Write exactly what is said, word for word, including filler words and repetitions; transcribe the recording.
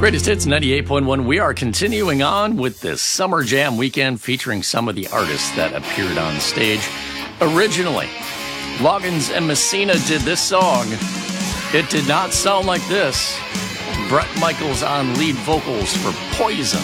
Greatest Hits ninety-eight point one. We are continuing on with this Summer Jam weekend featuring some of the artists that appeared on stage. Originally, Loggins and Messina did this song. It did not sound like this. Bret Michaels on lead vocals for Poison.